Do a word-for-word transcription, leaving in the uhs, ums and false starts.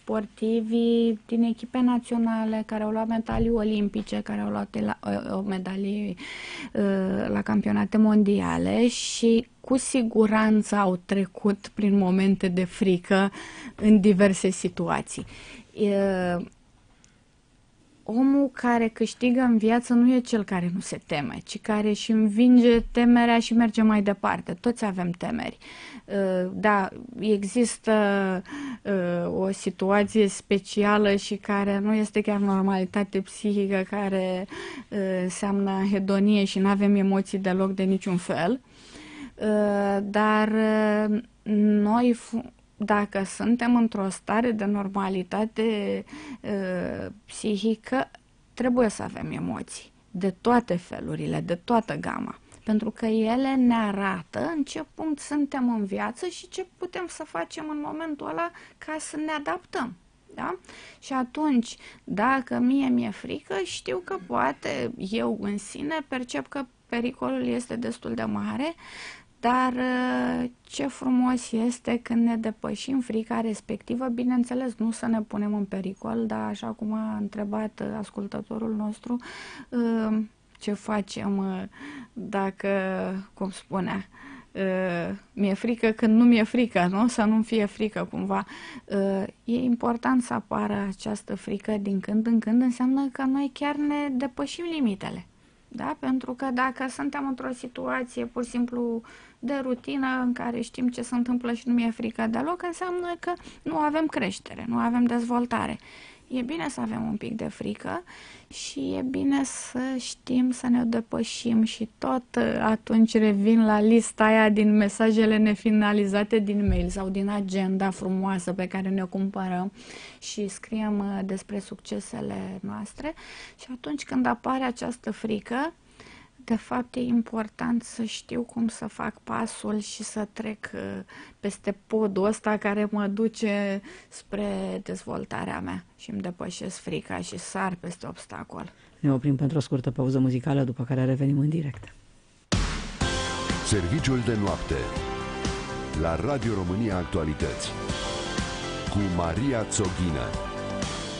sportivii din echipe naționale care au luat medalii olimpice, care au luat la, o, o medalii uh, la campionate mondiale și cu siguranță au trecut prin momente de frică în diverse situații. Uh, Omul care câștigă în viață nu e cel care nu se teme, ci care își învinge temerea și merge mai departe. Toți avem temeri. Da, există o situație specială și care nu este chiar normalitate psihică, care înseamnă hedonie și nu avem emoții deloc de niciun fel. Dar noi, dacă suntem într-o stare de normalitate uh, psihică, trebuie să avem emoții de toate felurile, de toată gama, pentru că ele ne arată în ce punct suntem în viață și ce putem să facem în momentul ăla ca să ne adaptăm. Da? Și atunci, dacă mie mi-e frică, știu că poate eu în sine percep că pericolul este destul de mare, dar ce frumos este când ne depășim frica respectivă, bineînțeles, nu să ne punem în pericol, dar așa cum a întrebat ascultătorul nostru, ce facem dacă, cum spunea, mi-e frică când nu mi-e frică, nu? Să nu-mi fie frică cumva. E important să apară această frică din când în când, înseamnă că noi chiar ne depășim limitele. Da? Pentru că dacă suntem într-o situație pur și simplu de rutină în care știm ce se întâmplă și nu mi-e frică deloc, înseamnă că nu avem creștere, nu avem dezvoltare. E bine să avem un pic de frică și e bine să știm să ne depășim și tot atunci revin la lista aia din mesajele nefinalizate din mail sau din agenda frumoasă pe care ne-o cumpărăm și scriem despre succesele noastre și atunci când apare această frică, de fapt e important să știu cum să fac pasul și să trec peste podul ăsta care mă duce spre dezvoltarea mea și îmi depășesc frica și sar peste obstacol. Ne oprim pentru o scurtă pauză muzicală, după care revenim în direct. Serviciul de noapte la Radio România Actualități cu Maria Țoghină.